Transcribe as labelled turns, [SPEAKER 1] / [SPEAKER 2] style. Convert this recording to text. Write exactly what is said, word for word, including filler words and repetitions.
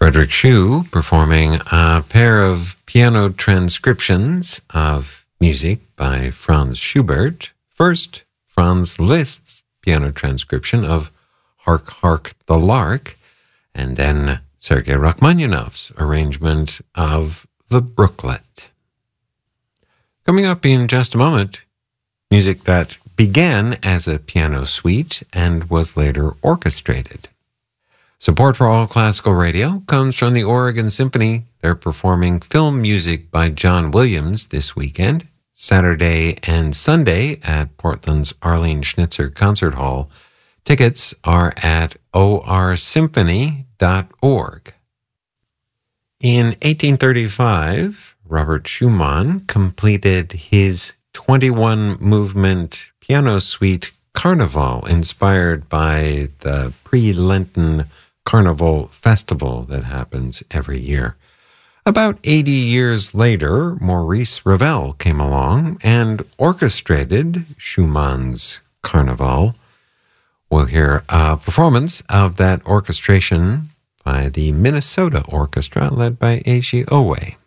[SPEAKER 1] Frederick Schuh performing a pair of piano transcriptions of music by Franz Schubert. First, Franz Liszt's piano transcription of Hark, Hark the Lark, and then Sergei Rachmaninoff's arrangement of the Brooklet. Coming up in just a moment, music that began as a piano suite and was later orchestrated. Support for All Classical Radio comes from the Oregon Symphony. They're performing film music by John Williams this weekend, Saturday and Sunday at Portland's Arlene Schnitzer Concert Hall. Tickets are at o r symphony dot org. In eighteen thirty-five, Robert Schumann completed his twenty-one movement piano suite Carnival, inspired by the pre-Lenten Carnival Festival that happens every year. About eighty years later, Maurice Ravel came along and orchestrated Schumann's Carnival. We'll hear a performance of that orchestration by the Minnesota Orchestra led by Eiji Owe.